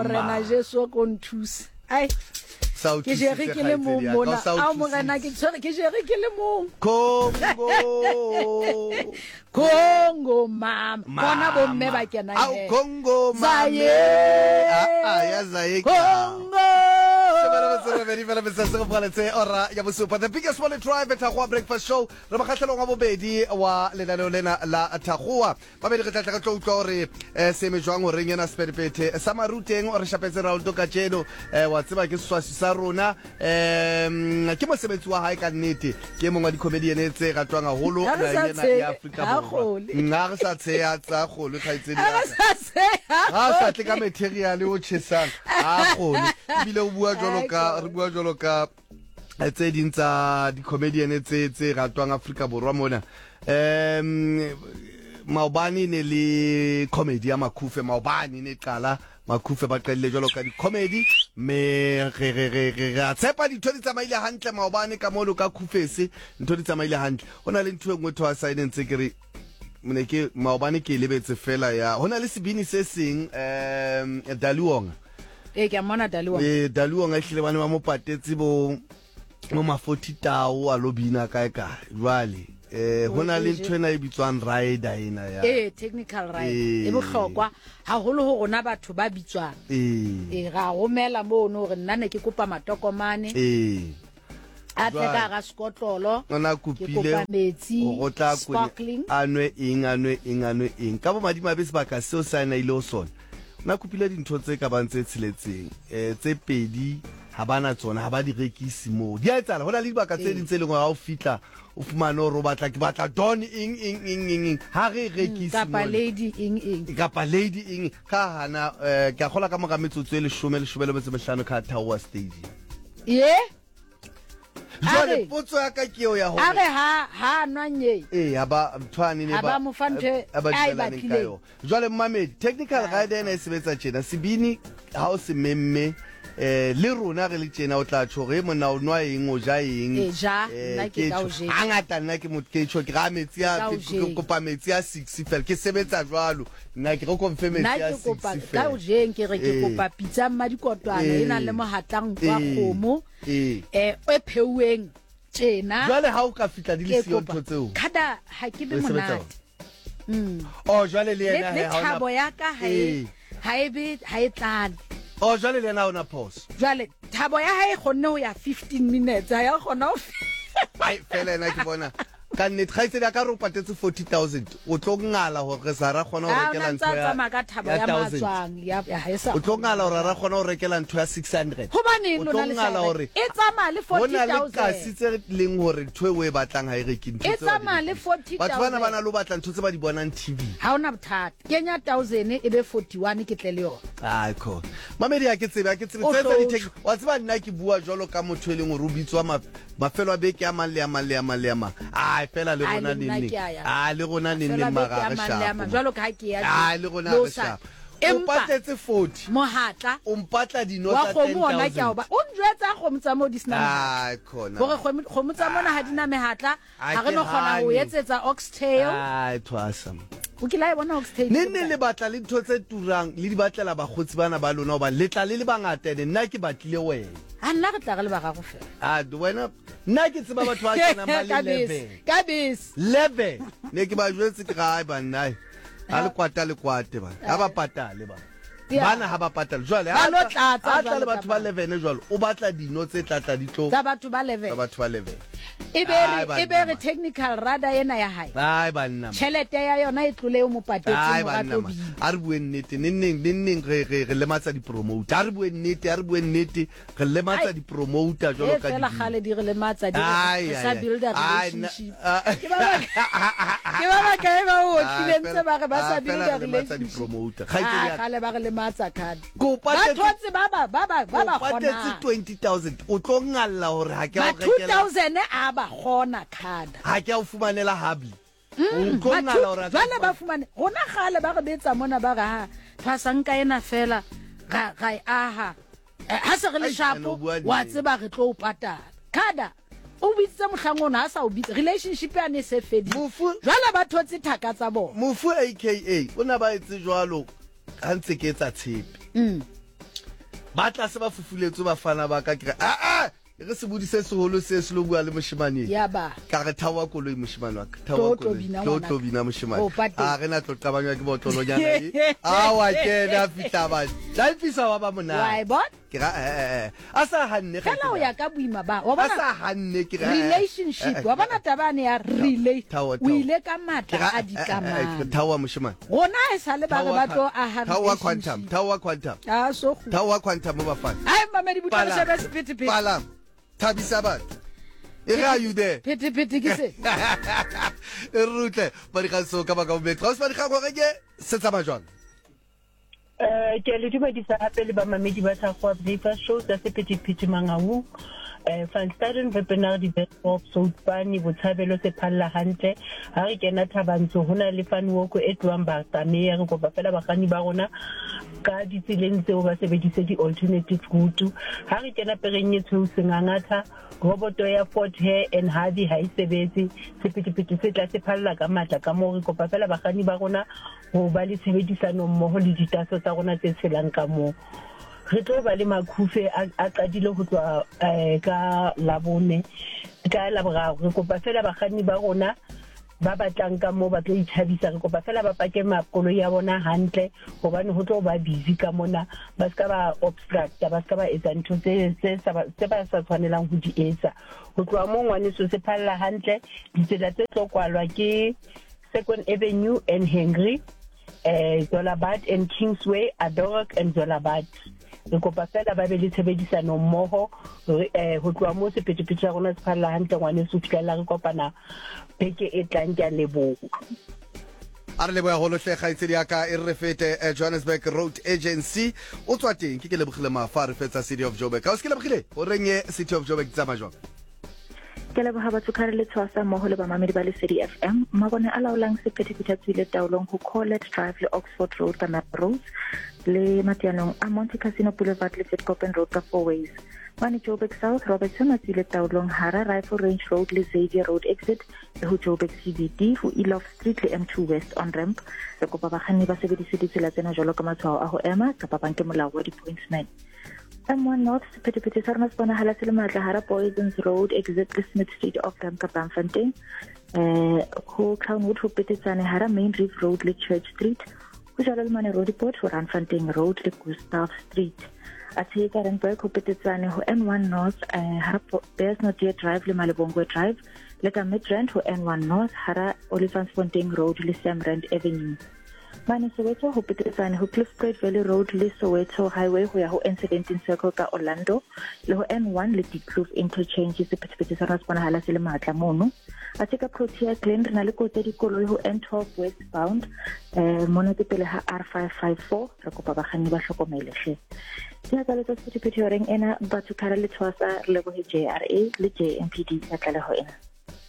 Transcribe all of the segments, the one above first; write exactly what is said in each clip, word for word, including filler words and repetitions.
Rena Jesu ko nthusa. Ai. Ke jere ke le mo mona. A mo rena ke tsore ke jere ke le mo. Congo. Congo mama. Bona bo mme ba kena he. Au Congo mama. Ah ah ya zaye. Congo. Ora ya bosupa the biggest one drive at Thagua breakfast show re ba khatlhelong wa bobedi wa lenaneo lena la Thagua ba be re tla tla ka tlo gore eh se me jwang go rengena spedipete sa maruteng o re shapetse ra ulto ka jeno eh wa tseba ke swasi sa rona em ke mosebetsi wa hae ka nnete ke mongwe wa di comedian tse ratwang a holo ya ya Africa borwa nga re sa tseya tsa golo khaitsedi ya ha sa tle ka material o chesang a golo bile o bua jolo ka re bua jolo ka tse ding tsa di comedian tse tse ratwang Africa borwa mona em maobane ne le comedy ya Makhufe maobane ne qala Makhufe ba qelle jolo ka di comedy me re re re re a tshepa di thodi tsamaile hantle maobane ka molo ka Khufese ntodi tsamaile hantle hona le ntwe ngwe thwa silence ke re mne ke maobane ke lebetse fela ya hona le sebini se seng em Daluonga e ke mona Daluonga e Daluonga ihlile bana ba mo patetse bo mo ma forty tao a lobina kae kae jwale eh hona le ntwena e bitswang rider ina ya eh technical rider e bohlokwa ha holo ho rona batho ba bitswang eh e ga romela mo no re nna ne ke kopa matokomane eh a tla ga skotlolo ona kupile o tla kwe anwe eng anwe eng anwe eng ka bo madima be sebaka seo sa ina ile o sona na kupile dintho tse ka bantse tshiletseng eh tse pedi ha bana tsona ha ba di rekisi mo di a etsala hona le dibaka tse dintse le ngwa o fitla o fumana o batla ke batla don ing ing ing ing ha re rekisi mo kapa lady ing ing kapa lady ing ka hana eh ke khola ka mo ga metsotso e le shome le shome le metse mehlano ka Tower stage ye jole potso ya ka ke yo ya ho are ha ha nwanye eh aba mthwani ne ba aba mofanthe ai ba tlile jole mmamedi technical guide ena e sebetsa tjena sibini ha o se memme eh le rona re le tjena o tla tshore mona o nwa eng o ja eng e ja nna ke ka o je hangata nna ke motho ke tsho ke ga metsi a ke kopa metsi a six fel ke sebetsa jwalo nna ke go confirm metsi a six fel ka o je ke re ke kopa pizza mma dikotwana ena le mohatlang kwa khomo eh e pheuweng tjena jwale ha o ka fitla di le sio ntho tseo kada ha ke be monate mm oh jwale le yena ha ona thabo ya ka ha e ha e be ha e tlale oh jwale le yena ona pause jwale thabo ya hae khonne ho ya fifteen minutes ha ya khona ho ai fela ena ke bona ka nne tgaitse ya ka ro patetse forty thousand o tlo ngala ho re sa ra khona ho rekela ntho ya ka thabo ya matswang ya ha esa o tlo ngala ho ra khona ho rekela ntho ya six hundred hobane lona le ngala hore e tsama le forty thousand hona le ka sitse leng hore ntho e batlang ha e reki ntho e tsama le forty thousand batho bana bana lo batla ntho tse ba di bonang T V ha ona bothata kenya one thousand e be forty-one ke tle le yona ai kho mamedi ya ke tsebe ya ke tsebe tse di take wa tseba nna ke bua jolo ka motho e leng hore o bitswa mafelo a beke a mang le a mang le a mang le a mang ai fela le rona nne a le rona nne mara ga sha jwalo ka ke ya a le rona ga sha o patetse forty mohatla o mpatla dinota ten thousand wa go mona ke ba o njwetsa go mtsa mo disna ai khona gore go mtsa mona ha dina mehatla ha re no khona ho etsetsa oxtail ai twasam o ke la bona oxtail nne le batla le ntho tse turang le di batlela ba gotsi bana ba lona ba letla le le bangata ne nna ke batlile wena a nna re tla re le ba gago fela a wena nna ke tseba batho ba tsena ba le eleven ka bis eleven ne ke ba jwetse ke ga ba nna a le kwata le kwate ba ha ba patale ba bana ha ba patale jwale ha tla le batho ba eleven jwalo o batla dino tse tlatla di tlo tsa batho ba eleven tsa batho ba eleven e be e be re technical radar ena ya hae ai banna chelete ya yona e tlole mo patetse mo ratobi a re bue nnete nenneng nenneng re re re lematsa di promoter a re bue nnete a re bue nnete re lematsa di promoter jalo ka di fela gale di re lematsa di sa builder relationship ke ba ke ba ka e ba o tlilentse ba re ba sa builder relationship ga gale ba re lematsa card go patetse ba ba ba ba ba khona twenty thousand o tlo ngalla hore ha ke a rekela two thousand a ba khona card ha ke a o fumanela habli o khona la ora jwale ba fumane hona gale ba re betsa mona ba ga twa sanka ena fela ga ga aha ha se re le shapo wa tseba re tlo patala kada o bitse mohlangona ha sa o bitse relationship ya ne se fedi jwale ba thotse thaka tsa bona mofu aka ona ba etse jwalo ha ntse ke etsa tshepe mm ba tla se ba fufuletse ba fana ba ka kire a a re se bodise seholo se se lo bua le moshimane ya ba ka re thawa koloi moshimane wa ka thawa koloi tlo tlo bina moshimane a re na tlo tabanywa ke botlolo nyana e a wa ke na fitla ba la fisa wa ba mona why but ke ra eh a sa hanne ga la o ya ka buima ba wa a bona sa hanne ke ra relationship wa bona tabane ya relate o ile ka matla a dikamano thawa moshimane gona e sa le ba re ba tlo a ha thawa quantum thawa quantum a so thawa quantum mo ba fana ai mamedi butla se ba sepete pete pala Tabisa bat. Era you there? Pete pete ke se. Rutle, ba di ga so ka ba ka be trans ba di ga go reke se tsa ba jwang. Eh ke le diba di sa apele ba mamedi ba tsa go update shows tsa sepete pete mangawu. Eh Van Staden webinar di best of so pani botshabelo se phalla hantle ha re kena thabantsho hona le fan work e tloang ba tsamea re go ba fela ba gani ba rona ka ditseleng tseo ba sebedise di alternative route ha re kena perenyetso sengangatha roboto ya Ford Hair and Hardy ha isebetse sepetipeti se tla se phalla ka matla ka mo re go ba fela ba gani ba rona go ba le sebedisano mmoho le ditaso tsa rona tse tshelang ka mo re tlo ba le makhufe a qadile go tswa ka labone ka laboraro re kopa fela bagani ba rona ba batlang ka mo ba tlo ithabisa re kopa fela ba pake makolo ya bona hantle gobane go tlo ba busy ka mona ba ska ba obstruct ba ska ba etsa ntho tse se se ba sa tshwanelang go di etsa go tloa mo ngwane so se phalla hantle ditsela tse tlo kwalwa ke Second Avenue and Henry eh Zolabad and Kingsway Adorok and Zolabad re kopa fela ba be le tshebedisano mmoho eh ho tloa mo sepetepete ya rona se phalla hantle ngwane se fitlela re kopana beke e tlang ya lebo a re leboya go lotlega itsedi ya ka e re fete Johannesburg Road Agency o tswa teng ke ke lebogile mafa re fetsa City of Joburg ka o se ke lebogile o renye City of Joburg tsa majwa ke leboga batsukare le tshwasa mo go le ba mamedi ba le City F M mabone a laolang sepetepete tswile taolong go Collet Drive le Oxford Road ka Map Road le Matianong a Monte Casino Boulevard le Fitcopen Road ka Four Ways Mane Joburg South Robertson a tswile taolong Hara Rifle Range Road le Xavier Road exit le ho Joburg C B D ho Elof Street le M two West on ramp re kopa bagani ba sebedise ditsela tsena jalo ka matshwao a go ema ka banke molao wa di pointsman M one North sepetepete sa rona se bonahala se le matla Hara Poisons Road exit le Smith Street off ramp ka Bamfontein eh ho Crownwood ho petetsane Hara Main Reef Road le Church Street ho Jalelmane Road Port ho Randfontein Road le Gustav Street a tsika Randburg ho petetsane ho N one North eh Hara Bears Nodia Drive le Malebongwe Drive le ka Midrand ho N one North Hara Olifantsfontein Road le Samrand Avenue Mane Soweto ho petetsane ho Cliffgate Valley Road le Soweto Highway ho ya ho N seventeen Circle ka Orlando le ho N one le Diepkloof Interchange se petepete sa rona bonahala se le matla mono a tsika Protea Glen re na le kotse dikoloi ho N twelve westbound eh mona ke pele ha R five five four re kopa bagani ba hlokomele hle ya ka le tsa sepetepete reng ena batho kare le tshwasa re le go J R A le J M P D ya tla ho ena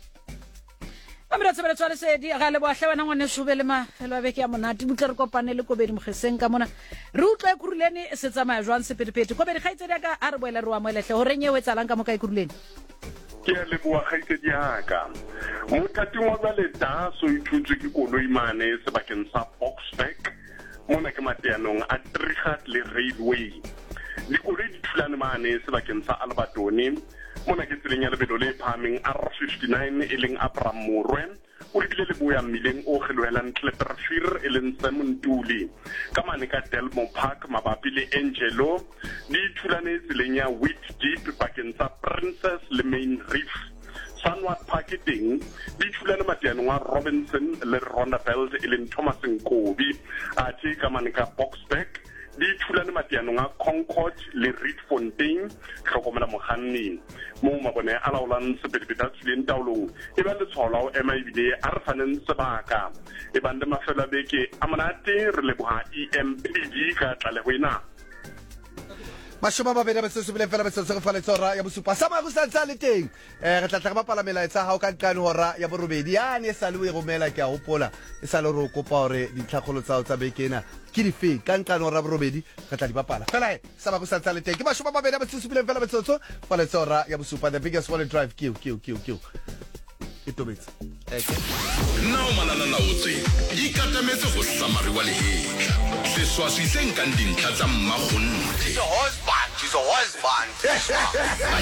Amira tsebele tswale se di ga le boahle bana ngwane shubele ma felo ba beke ya monate butle re kopane le Kobedi Mogeseng ka mona re utlwa kuruleni se tsamaya jwang sepetepete Kobedi khaitsedi ka a re boela re wa moelehle ho renye we tsalang ka mo ka ikuruleni ke le bua khaitsedi ya ka motati wa ba le da so ithutse ke koloi mane se bakeng sa Boxback mona ke Matianong a Trigat le Railway di koloi di thulane mane se bakeng sa Albertoni mona ke tseleng ya lebelo le phaming R fifty-nine e leng Abraham Morwe o rile le boya mmileng o gelwelang Kleppershire e leng Simon Tuli ka mane ka Delmo Park mabapi le Angelo di thulane tseleng ya Wheat Deep bakeng sa Princess le Main Reef Sunward Parking di thulane Matianong wa Robinson le Rondabelt e leng Thomas Nkobi a tse ka mane ka Boxback di thulane Matianong a Concord le Rietfontein hlokomela moganni mo mabone a laolang sepetepete a tsuleng taolong e ba le tshwala o ema ebile a re faneng sebaka e bande mafelo a beke a monate re leboga E M P D ka tlalego ena Mashoma ba bena ba se subile fela ba se se fala tsora ya bosupa sa ma go sa tsa le teng eh re tla tla ba pala melaetsa ha o ka nkane hora ya borobedi ya ne sa le o romela ke a hopola e sa le ro kopa hore ditlhagolo tsa tsa bekena ke di fe ka nkane hora borobedi re tla di bapala fela sa ba go sa tsa le teng ke mashoma ba bena ba se subile fela ba se so fala tsora ya bosupa the biggest wallet drive q q q q itobetse nna o malala laotse ikatametse go samari wa leheka seswaswi se nkang dintlha tsa mmagonne was fun.